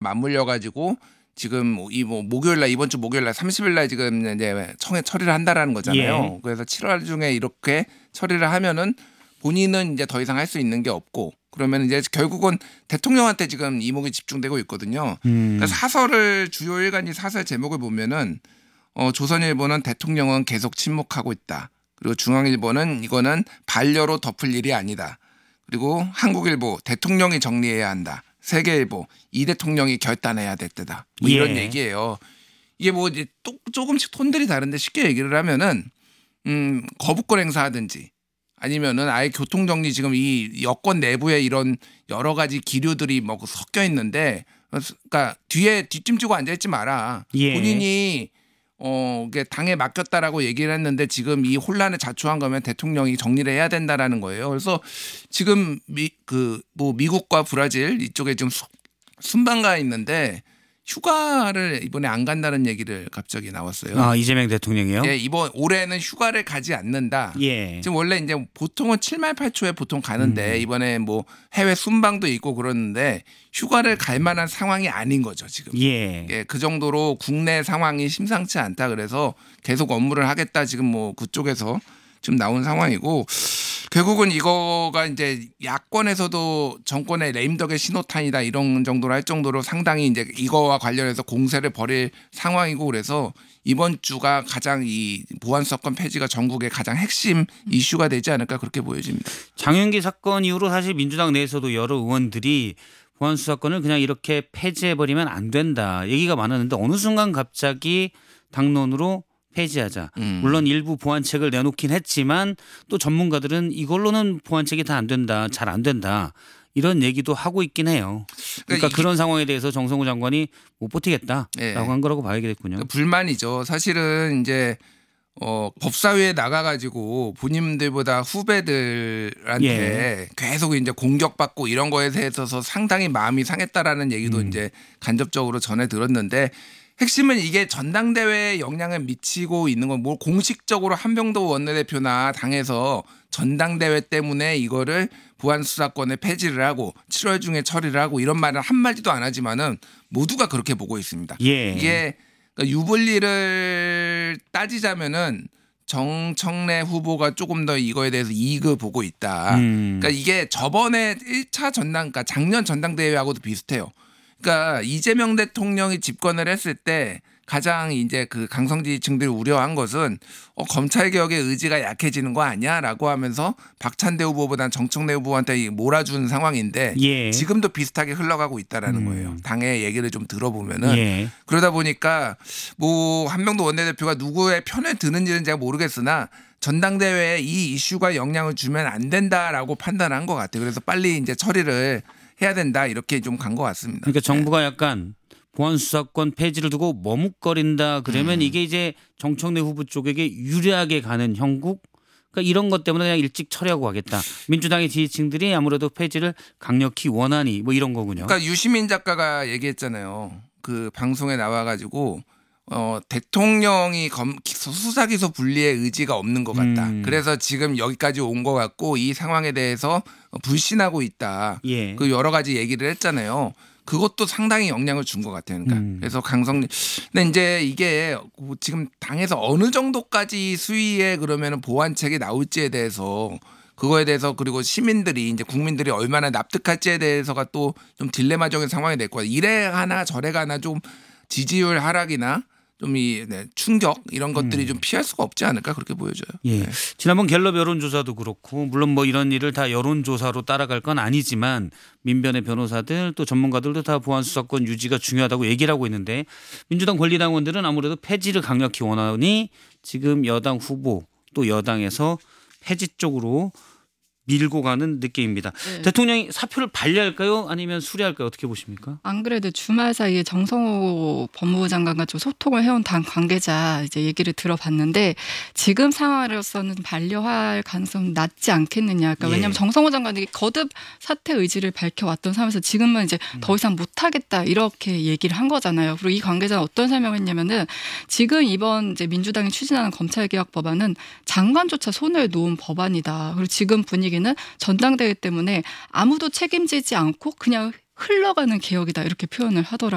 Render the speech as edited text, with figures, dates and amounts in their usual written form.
맞물려 가지고 지금 목요일 날 이번 주 목요일 날 30일 날 지금 이제 청에 처리를 한다라는 거잖아요. 예. 그래서 7월 중에 이렇게 처리를 하면은 본인은 이제 더 이상 할 수 있는 게 없고 그러면 이제 결국은 대통령한테 지금 이목이 집중되고 있거든요. 그러니까 사설을 주요 일간지 사설 제목을 보면은 조선일보는 대통령은 계속 침묵하고 있다. 그리고 중앙일보는 이거는 반려로 덮을 일이 아니다. 그리고 한국일보 대통령이 정리해야 한다. 세계일보 이 대통령이 결단해야 될 때다. 뭐 이런 예. 얘기예요. 이게 뭐 이제 또 조금씩 톤들이 다른데 쉽게 얘기를 하면은 거부권 행사하든지 아니면은 아예 교통정리 지금 이 여권 내부에 이런 여러 가지 기류들이 뭐 섞여 있는데 그러니까 뒤에 뒷짐지고 앉아있지 마라. 예. 본인이 이게 당에 맡겼다라고 얘기를 했는데 지금 이 혼란에 자초한 거면 대통령이 정리를 해야 된다라는 거예요. 그래서 지금 미국과 브라질 이쪽에 좀 순방가 있는데 휴가를 이번에 안 간다는 얘기를 갑자기 나왔어요. 아, 이재명 대통령이요? 예, 올해는 휴가를 가지 않는다. 예. 지금 원래 이제 보통은 7말 8초에 보통 가는데 이번에 뭐 해외 순방도 있고 그러는데 휴가를 갈 만한 상황이 아닌 거죠, 지금. 예. 예, 그 정도로 국내 상황이 심상치 않다 그래서 계속 업무를 하겠다 지금 뭐 그쪽에서 지금 나온 상황이고 결국은 이거가 이제 야권에서도 정권의 레임덕의 신호탄이다 이런 정도로 할 정도로 상당히 이제 이거와 관련해서 공세를 벌일 상황이고 그래서 이번 주가 가장 이 보안수사권 폐지가 전국의 가장 핵심 이슈가 되지 않을까 그렇게 보여집니다. 장윤기 사건 이후로 사실 민주당 내에서도 여러 의원들이 보안수사권을 그냥 이렇게 폐지해버리면 안 된다 얘기가 많았는데 어느 순간 갑자기 당론으로 폐지하자. 물론 일부 보완책을 내놓긴 했지만 또 전문가들은 이걸로는 보완책이 다 안 된다. 잘 안 된다. 이런 얘기도 하고 있긴 해요. 그러니까 그런 상황에 대해서 정성호 장관이 못 버티겠다라고 한 거라고 봐야겠군요. 불만이죠. 사실은 이제 법사위에 나가가지고 본인들보다 후배들한테 계속 이제 공격받고 이런 거에 대해서 상당히 마음이 상했다라는 얘기도 이제 간접적으로 전해 들었는데 핵심은 이게 전당대회에 영향을 미치고 있는 건 뭐 공식적으로 한병도 원내대표나 당에서 전당대회 때문에 이거를 보안수사권에 폐지를 하고 7월 중에 처리를 하고 이런 말을 한마디도 안 하지만은 모두가 그렇게 보고 있습니다. 예. 이게 그러니까 유불리를 따지자면은 정청래 후보가 조금 더 이거에 대해서 이익을 보고 있다. 그러니까 이게 저번에 1차 그러니까 작년 전당대회하고도 비슷해요. 그러니까 이재명 대통령이 집권을 했을 때 가장 이제 그 강성지지층들이 우려한 것은 검찰 개혁의 의지가 약해지는 거 아니야라고 하면서 박찬대 후보보다는 정청래 후보한테 몰아준 상황인데 예. 지금도 비슷하게 흘러가고 있다라는 거예요. 당의 얘기를 좀 들어보면은 예. 그러다 보니까 뭐 한명도 원내대표가 누구의 편에 드는지는 제가 모르겠으나 전당대회에 이 이슈가 영향을 주면 안 된다라고 판단한 것 같아요. 그래서 빨리 이제 처리를 해야 된다 이렇게 좀 간 것 같습니다. 그러니까 정부가 약간 보안수사권 폐지를 두고 머뭇거린다 그러면 이게 이제 정청래 후보 쪽에게 유리하게 가는 형국 그러니까 이런 것 때문에 그냥 일찍 처리하고 가겠다. 민주당의 지지층들이 아무래도 폐지를 강력히 원하니 뭐 이런 거군요. 그러니까 유시민 작가가 얘기했잖아요. 그 방송에 나와가지고 대통령이 수사기소 분리의 의지가 없는 것 같다. 그래서 지금 여기까지 온 것 같고 이 상황에 대해서 불신하고 있다. 예. 그 여러 가지 얘기를 했잖아요. 그것도 상당히 영향을 준 것 같아요. 그러니까 그래서 근데 이제 이게 지금 당에서 어느 정도까지 수위에 그러면은 보완책이 나올지에 대해서 그거에 대해서 그리고 시민들이 이제 국민들이 얼마나 납득할지에 대해서가 또 좀 딜레마적인 상황이 될 거예요. 이래 가나 저래 가나 좀 지지율 하락이나 좀 충격 이런 것들이 좀 피할 수가 없지 않을까 그렇게 보여져요. 예. 네. 지난번 갤럽 여론조사도 그렇고 물론 뭐 이런 일을 다 여론조사로 따라갈 건 아니지만 민변의 변호사들 또 전문가들도 다 보안수사권 유지가 중요하다고 얘기를 하고 있는데 민주당 권리당원들은 아무래도 폐지를 강력히 원하니 지금 여당 후보 또 여당에서 폐지 쪽으로 밀고 가는 느낌입니다. 네. 대통령이 사표를 발리할까요? 아니면 수리할까요? 어떻게 보십니까? 안 그래도 주말 사이에 정성호 법무부 장관과 좀 소통을 해온 당 관계자 이제 얘기를 들어봤는데 지금 상황으로서는 반려할 가능성은 낮지 않겠느냐. 그러니까 예. 왜냐하면 정성호 장관이 거듭 사퇴 의지를 밝혀왔던 상황에서 지금은 이제 더 이상 못하겠다 이렇게 얘기를 한 거잖아요. 그리고 이 관계자는 어떤 설명을 했냐면은 지금 이번 이제 민주당이 추진하는 검찰개혁 법안은 장관조차 손을 놓은 법안이다. 그리고 지금 분위기는 전당대회 때문에 아무도 책임지지 않고 그냥 흘러가는 개혁이다 이렇게 표현을 하더라고요.